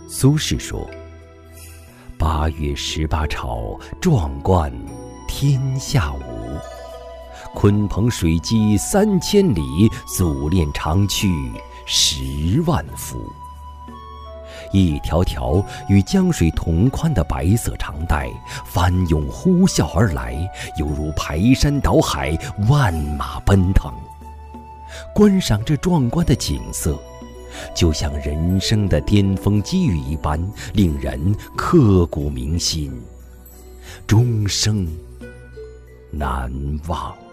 苏轼说：“8月18朝，壮观天下无。鲲鹏水击3000里，祖练长驱10万伏。”一条条与江水同宽的白色长带翻涌呼啸而来，犹如排山倒海，万马奔腾。观赏这壮观的景色，就像人生的巅峰机遇一般，令人刻骨铭心，终生难忘。